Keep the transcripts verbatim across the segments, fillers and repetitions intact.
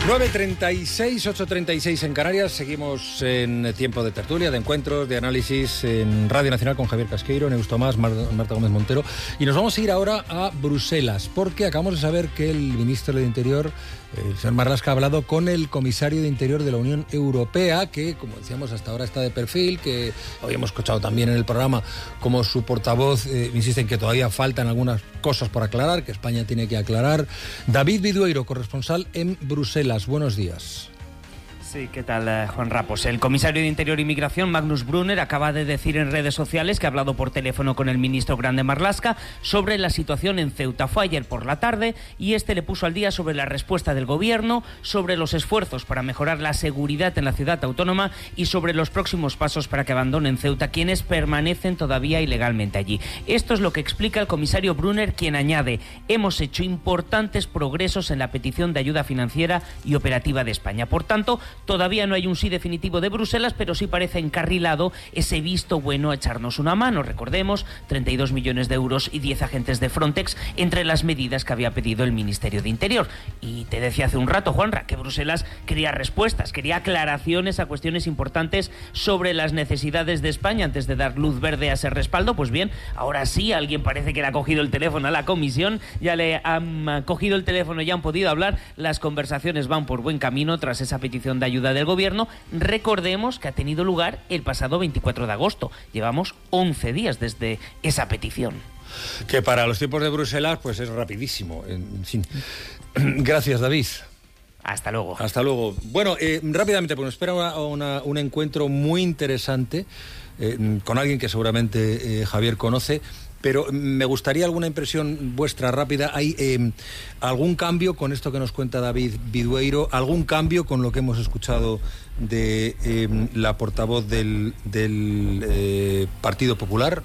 nueve treinta y seis, ocho treinta y seis en Canarias. Seguimos en tiempo de tertulia, de encuentros, de análisis en Radio Nacional con Javier Casqueiro, Neus Tomás, Mar Marta Gómez Montero. Y nos vamos a ir ahora a Bruselas, porque acabamos de saber que el ministro del Interior, el señor Marlaska, ha hablado con el comisario de Interior de la Unión Europea, que, como decíamos, hasta ahora está de perfil, que habíamos escuchado también en el programa como su portavoz eh, insiste en que todavía faltan algunas cosas por aclarar, que España tiene que aclarar. David Bidueiro, corresponsal en Bruselas. Buenos días. Sí, ¿qué tal, Juan Rapos? El comisario de Interior y Migración, Magnus Brunner, acaba de decir en redes sociales que ha hablado por teléfono con el ministro Grande Marlaska sobre la situación en Ceuta. Fue ayer por la tarde y este le puso al día sobre la respuesta del gobierno, sobre los esfuerzos para mejorar la seguridad en la ciudad autónoma y sobre los próximos pasos para que abandonen Ceuta quienes permanecen todavía ilegalmente allí. Esto es lo que explica el comisario Brunner, quien añade: hemos hecho importantes progresos en la petición de ayuda financiera y operativa de España. Por tanto, todavía no hay un sí definitivo de Bruselas, pero sí parece encarrilado ese visto bueno a echarnos una mano. Recordemos, treinta y dos millones de euros y diez agentes de Frontex entre las medidas que había pedido el Ministerio de Interior. Y te decía hace un rato, Juanra, que Bruselas quería respuestas, quería aclaraciones a cuestiones importantes sobre las necesidades de España antes de dar luz verde a ese respaldo. Pues bien, ahora sí, alguien parece que le ha cogido el teléfono a la comisión, ya le han cogido el teléfono y han podido hablar. Las conversaciones van por buen camino tras esa petición de ayuda del gobierno. Recordemos que ha tenido lugar el pasado veinticuatro de agosto. Llevamos once días desde esa petición. Que para los tiempos de Bruselas pues es rapidísimo. En fin. Gracias, David. Hasta luego. Hasta luego. Bueno, eh, rápidamente, pues nos espera una, una, un encuentro muy interesante eh, con alguien que seguramente eh, Javier conoce. Pero me gustaría alguna impresión vuestra rápida. ¿Hay eh, algún cambio con esto que nos cuenta David Bidueiro? ¿Algún cambio con lo que hemos escuchado de eh, la portavoz del, del eh, Partido Popular?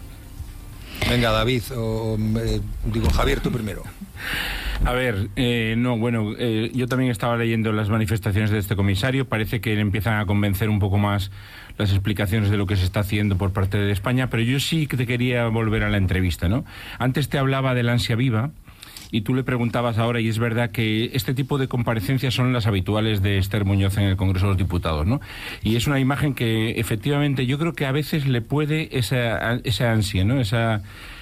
Venga, David, o eh, digo, Javier, tú primero. A ver, eh, no, bueno, eh, yo también estaba leyendo las manifestaciones de este comisario. Parece que empiezan a convencer un poco más las explicaciones de lo que se está haciendo por parte de España, pero yo sí que te quería volver a la entrevista, ¿no? Antes te hablaba del ansia viva y tú le preguntabas ahora, y es verdad que este tipo de comparecencias son las habituales de Esther Muñoz en el Congreso de los Diputados, ¿no? Y es una imagen que efectivamente yo creo que a veces le puede esa, esa ansia, ¿no? Esa...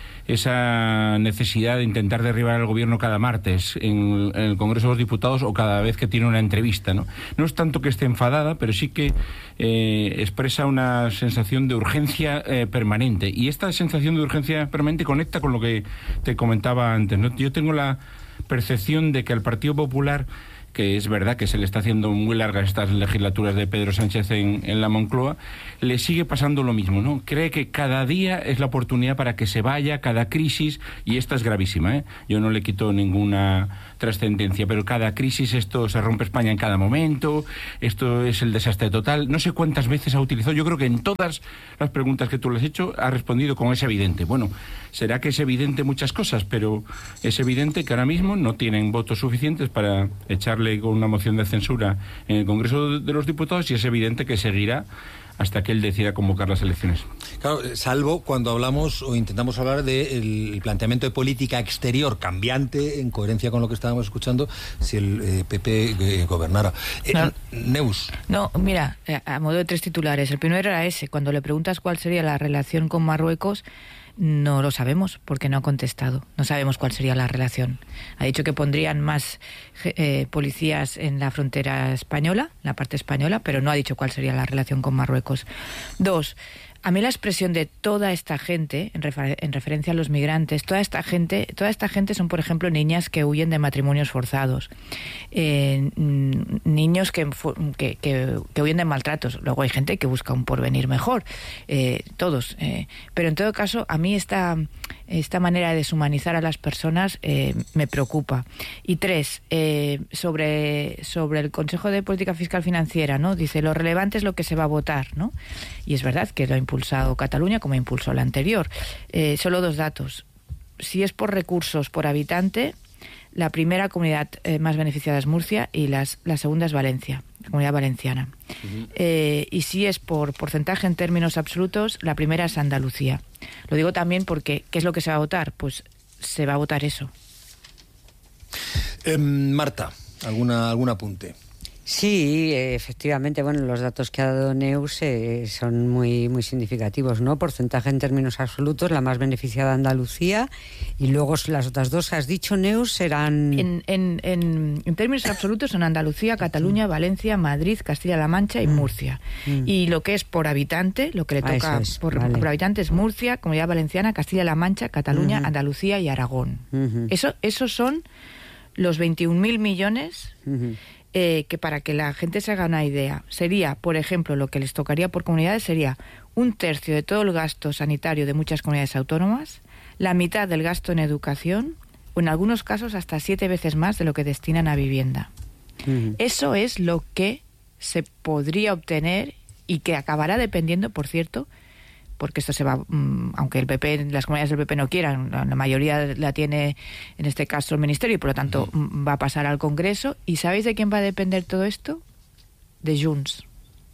esa necesidad de intentar derribar al gobierno cada martes en, en el Congreso de los Diputados o cada vez que tiene una entrevista, ¿no? No es tanto que esté enfadada, pero sí que eh, expresa una sensación de urgencia eh, permanente. Y esta sensación de urgencia permanente conecta con lo que te comentaba antes, ¿no? Yo tengo la percepción de que al Partido Popular, que es verdad que se le está haciendo muy largas estas legislaturas de Pedro Sánchez en, en la Moncloa, le sigue pasando lo mismo, ¿no? Cree que cada día es la oportunidad para que se vaya, cada crisis, y esta es gravísima, ¿eh? Yo no le quito ninguna trascendencia, pero cada crisis, esto se rompe España en cada momento, esto es el desastre total. No sé cuántas veces ha utilizado, yo creo que en todas las preguntas que tú le has hecho ha respondido con es evidente. Bueno, será que es evidente muchas cosas, pero es evidente que ahora mismo no tienen votos suficientes para echarle con una moción de censura en el Congreso de los Diputados, y es evidente que seguirá hasta que él decida convocar las elecciones. Claro, salvo cuando hablamos o intentamos hablar del planteamiento de política exterior cambiante en coherencia con lo que estábamos escuchando si el eh, P P eh, gobernara. Eh, no, Neus. No, mira, a modo de tres titulares. El primero era ese. Cuando le preguntas cuál sería la relación con Marruecos, no lo sabemos porque no ha contestado. No sabemos cuál sería la relación. Ha dicho que pondrían más eh, policías en la frontera española, en la parte española, pero no ha dicho cuál sería la relación con Marruecos. Dos, a mí la expresión de toda esta gente, en, refer- en referencia a los migrantes, toda esta gente, toda esta gente son, por ejemplo, niñas que huyen de matrimonios forzados, eh, niños que, que, que, que huyen de maltratos. Luego hay gente que busca un porvenir mejor, eh, todos. Eh, pero en todo caso, a mí esta, esta manera de deshumanizar a las personas eh, me preocupa. Y tres, eh, sobre, sobre el Consejo de Política Fiscal Financiera, ¿no? Dice, lo relevante es lo que se va a votar, ¿no? Y es verdad que lo ha impulsado Cataluña como impulsó la anterior. Eh, solo dos datos. Si es por recursos por habitante, la primera comunidad eh, más beneficiada es Murcia y las, la segunda es Valencia, la comunidad valenciana. Uh-huh. Eh, y si es por porcentaje en términos absolutos, la primera es Andalucía. Lo digo también porque, ¿qué es lo que se va a votar? Pues se va a votar eso. Eh, Marta, ¿alguna, algún apunte? Sí, efectivamente, bueno, los datos que ha dado Neus eh, son muy muy significativos, ¿no? Porcentaje en términos absolutos, la más beneficiada Andalucía, y luego las otras dos que has dicho, Neus, serán... En, en, en, en términos absolutos son Andalucía, Cataluña, Valencia, Madrid, Castilla-La Mancha y Murcia. Mm. Y lo que es por habitante, lo que le toca ah, es, por, vale. por habitante es Murcia, Comunidad Valenciana, Castilla-La Mancha, Cataluña, uh-huh. Andalucía y Aragón. Uh-huh. Eso, esos son los veintiún mil millones... Uh-huh. Eh, que para que la gente se haga una idea, sería, por ejemplo, lo que les tocaría por comunidades sería un tercio de todo el gasto sanitario de muchas comunidades autónomas, la mitad del gasto en educación, o en algunos casos hasta siete veces más de lo que destinan a vivienda. Uh-huh. Eso es lo que se podría obtener y que acabará dependiendo, por cierto, porque esto se va, mmm, aunque el P P, las comunidades del P P no quieran, la, la mayoría la tiene en este caso el Ministerio y por lo tanto uh-huh. va a pasar al Congreso. ¿Y sabéis de quién va a depender todo esto? De Junts.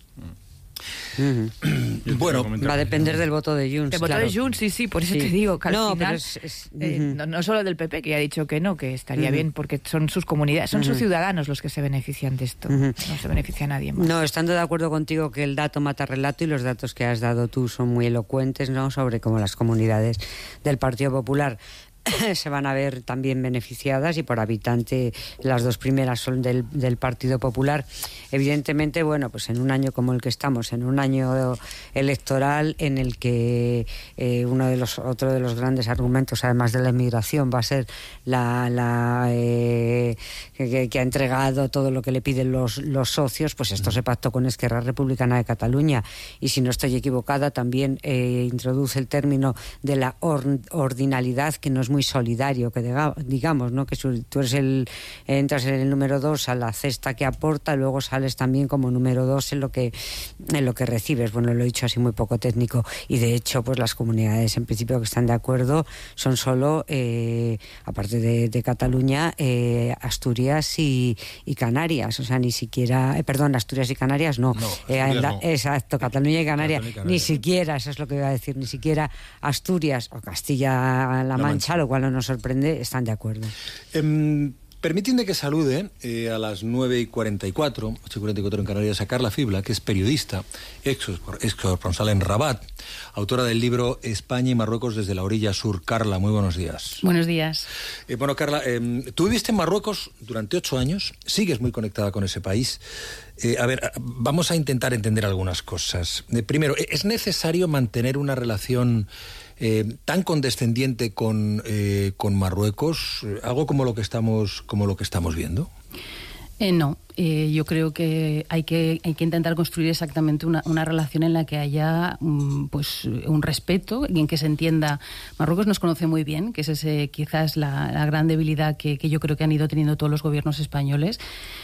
Uh-huh. Bueno, va a depender del voto de Junts. Del voto claro. de Junts, sí, sí, por eso sí. te digo que al no, final, pero es, es, uh-huh. eh, no, no solo del P P, que ya ha dicho que no, que estaría uh-huh. bien, porque son sus comunidades, son uh-huh. sus ciudadanos los que se benefician de esto, uh-huh. no se beneficia a nadie más. No, estando de acuerdo contigo que el dato mata relato y los datos que has dado tú son muy elocuentes, ¿no? Sobre cómo las comunidades del Partido Popular se van a ver también beneficiadas, y por habitante las dos primeras son del, del Partido Popular. Evidentemente, bueno, pues en un año como el que estamos, en un año electoral en el que eh, uno de los otro de los grandes argumentos, además de la inmigración, va a ser la, la eh, que, que ha entregado todo lo que le piden los, los socios, pues esto se pactó con Esquerra Republicana de Cataluña, y si no estoy equivocada también eh, introduce el término de la or, ordinalidad, que no es muy solidario, que digamos, ¿no? Que tú eres el, entras en el número dos a la cesta que aporta, luego sales también como número dos en lo que en lo que recibes. Bueno, lo he dicho así muy poco técnico, y de hecho pues las comunidades en principio que están de acuerdo son solo eh, aparte de, de Cataluña, eh, Asturias y, y Canarias, o sea, ni siquiera, eh, perdón, Asturias y Canarias no, no, eh, en la, no. exacto, Cataluña y Canarias, Cataluña y Canarias, ni siquiera, eso es lo que iba a decir, ni siquiera Asturias o Castilla-La Mancha, lo cual no nos sorprende, están de acuerdo. Um, Permitidme que salude eh, a las nueve y cuarenta y cuatro, ocho y cuarenta y cuatro en Canarias, a Carla Fibla, que es periodista, ex corresponsal en Rabat, autora del libro España y Marruecos desde la orilla sur. Carla, muy buenos días. Buenos días. Eh, bueno, Carla, eh, tú viviste en Marruecos durante ocho años, sigues muy conectada con ese país. Eh, a ver, vamos a intentar entender algunas cosas. Eh, primero, ¿es necesario mantener una relación Eh, tan condescendiente con, eh, con Marruecos, eh, algo como lo que estamos, como lo que estamos viendo? Eh, no, eh, yo creo que hay que hay que intentar construir exactamente una, una relación en la que haya um, pues un respeto y en que se entienda. Marruecos nos conoce muy bien, que es ese quizás la, la gran debilidad que, que yo creo que han ido teniendo todos los gobiernos españoles.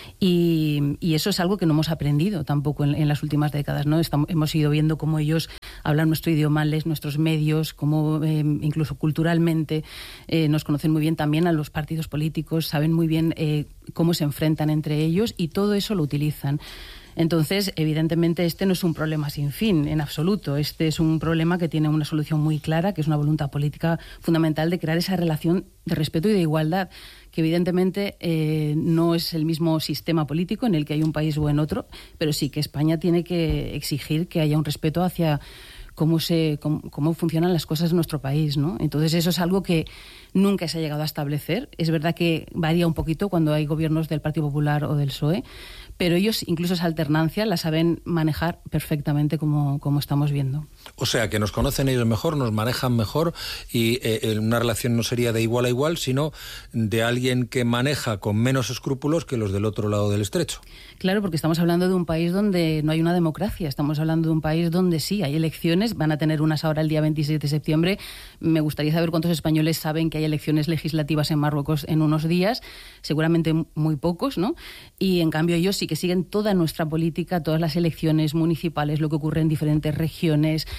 Y, y eso es algo que no hemos aprendido tampoco en, en las últimas décadas, ¿no? Estamos, hemos ido viendo cómo ellos hablan nuestro idioma, les nuestros medios, cómo eh, incluso culturalmente eh, nos conocen muy bien, también a los partidos políticos, saben muy bien eh, cómo se enfrentan entre ellos, y todo eso lo utilizan. Entonces, evidentemente, este no es un problema sin fin, en absoluto. Este es un problema que tiene una solución muy clara, que es una voluntad política fundamental de crear esa relación de respeto y de igualdad, que evidentemente eh, no es el mismo sistema político en el que hay un país o en otro, pero sí que España tiene que exigir que haya un respeto hacia cómo se cómo, cómo funcionan las cosas en nuestro país, ¿no? Entonces eso es algo que nunca se ha llegado a establecer. Es verdad que varía un poquito cuando hay gobiernos del Partido Popular o del P S O E, pero ellos incluso esa alternancia la saben manejar perfectamente, como, como estamos viendo. O sea, que nos conocen ellos mejor, nos manejan mejor, y eh, una relación no sería de igual a igual, sino de alguien que maneja con menos escrúpulos que los del otro lado del estrecho. Claro, porque estamos hablando de un país donde no hay una democracia, estamos hablando de un país donde sí hay elecciones, van a tener unas ahora el día veintiséis de septiembre. Me gustaría saber cuántos españoles saben que hay elecciones legislativas en Marruecos en unos días, seguramente muy pocos, ¿no? Y en cambio ellos sí que siguen toda nuestra política, todas las elecciones municipales, lo que ocurre en diferentes regiones,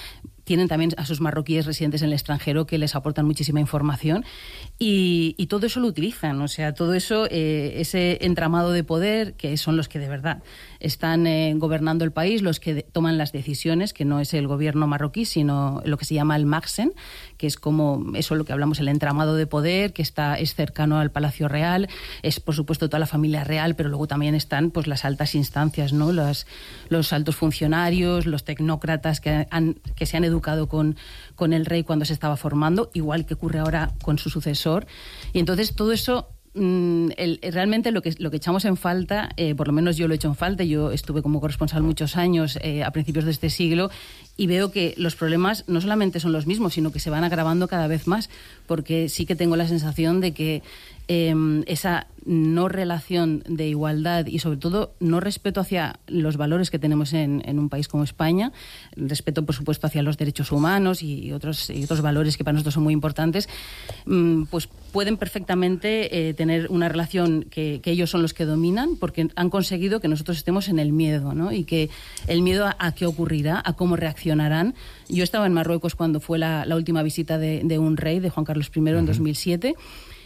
tienen también a sus marroquíes residentes en el extranjero que les aportan muchísima información y, y todo eso lo utilizan, o sea, todo eso, eh, ese entramado de poder, que son los que de verdad están eh, gobernando el país, los que de, toman las decisiones, que no es el gobierno marroquí, sino lo que se llama el Maxen, que es como eso lo que hablamos, el entramado de poder, que está es cercano al Palacio Real, es por supuesto toda la familia real, pero luego también están pues las altas instancias, ¿no? Los, los altos funcionarios, los tecnócratas que, han, que se han educado con, con el rey cuando se estaba formando, igual que ocurre ahora con su sucesor. Y entonces todo eso, mm, el, realmente lo que, lo que echamos en falta, eh, por lo menos yo lo he hecho en falta, yo estuve como corresponsal muchos años eh, a principios de este siglo y veo que los problemas no solamente son los mismos, sino que se van agravando cada vez más, porque sí que tengo la sensación de que eh, esa no relación de igualdad y sobre todo no respeto hacia los valores que tenemos en, en un país como España, respeto por supuesto hacia los derechos humanos y otros, y otros valores que para nosotros son muy importantes, pues pueden perfectamente eh, tener una relación que, que ellos son los que dominan porque han conseguido que nosotros estemos en el miedo, ¿no? Y que el miedo a, a qué ocurrirá, a cómo reaccionarán. Yo estaba en Marruecos cuando fue la, la última visita de, de un rey, de Juan Carlos primero, uh-huh. en dos mil siete.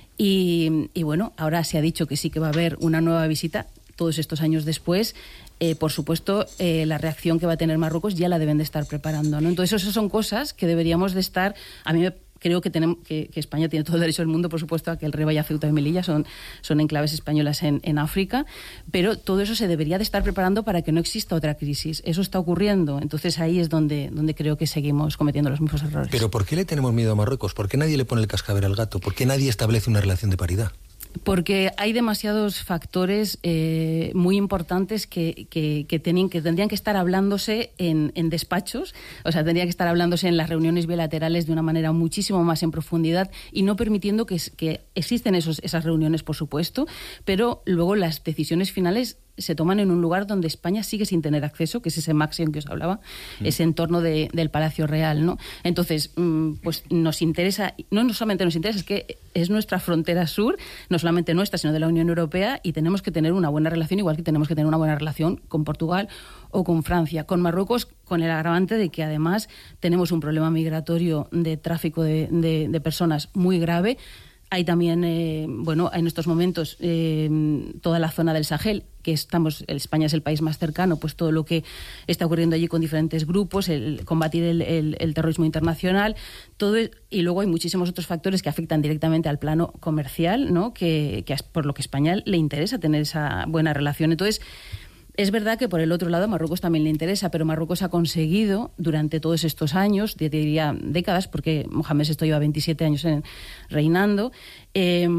Y, y bueno, ahora se ha dicho que sí que va a haber una nueva visita todos estos años después. Eh, por supuesto, eh, la reacción que va a tener Marruecos ya la deben de estar preparando, ¿no? Entonces, esas son cosas que deberíamos de estar... A mí me Creo que, tenemos, que, que España tiene todo el derecho del mundo, por supuesto, a que el rey vaya a Ceuta y Melilla, son, son enclaves españolas en, en África, pero todo eso se debería de estar preparando para que no exista otra crisis. Eso está ocurriendo, entonces ahí es donde, donde creo que seguimos cometiendo los mismos errores. ¿Pero por qué le tenemos miedo a Marruecos? ¿Por qué nadie le pone el cascabel al gato? ¿Por qué nadie establece una relación de paridad? Porque hay demasiados factores eh, muy importantes que, que, que, tenían, que tendrían que estar hablándose en, en despachos, o sea, tendría que estar hablándose en las reuniones bilaterales de una manera muchísimo más en profundidad y no permitiendo que, que existen esos, esas reuniones, por supuesto, pero luego las decisiones finales se toman en un lugar donde España sigue sin tener acceso, que es ese máximo que os hablaba, mm. ese entorno de, del Palacio Real, ¿no? Entonces, pues nos interesa, no solamente nos interesa, es que es nuestra frontera sur, no solamente nuestra, sino de la Unión Europea, y tenemos que tener una buena relación, igual que tenemos que tener una buena relación con Portugal o con Francia. Con Marruecos, con el agravante de que además tenemos un problema migratorio de tráfico de, de, de personas muy grave. Hay también, eh, bueno, en estos momentos eh, toda la zona del Sahel, que estamos, España es el país más cercano, pues todo lo que está ocurriendo allí con diferentes grupos, el combatir el, el, el terrorismo internacional, todo, y luego hay muchísimos otros factores que afectan directamente al plano comercial, ¿no? Que, que por lo que a España le interesa tener esa buena relación. Entonces, es verdad que por el otro lado a Marruecos también le interesa, pero Marruecos ha conseguido durante todos estos años, yo diría décadas, porque Mohamed sexto lleva veintisiete años en, reinando, eh,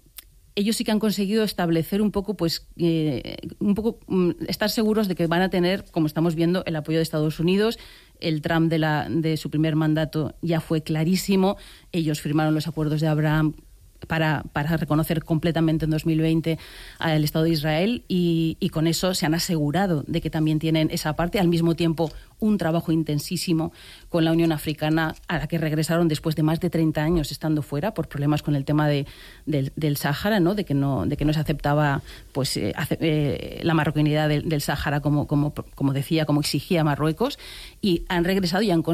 ellos sí que han conseguido establecer un poco, pues, eh, un poco um, estar seguros de que van a tener, como estamos viendo, el apoyo de Estados Unidos. El Trump de, la, de su primer mandato ya fue clarísimo. Ellos firmaron los acuerdos de Abraham Para, para reconocer completamente en dos mil veinte al Estado de Israel y, y con eso se han asegurado de que también tienen esa parte, al mismo tiempo un trabajo intensísimo con la Unión Africana, a la que regresaron después de más de treinta años estando fuera por problemas con el tema de, de, del Sáhara, ¿no? de que no de que no se aceptaba pues eh, hace, eh, la marroquinidad del, del Sáhara como, como, como decía, como exigía Marruecos, y han regresado y han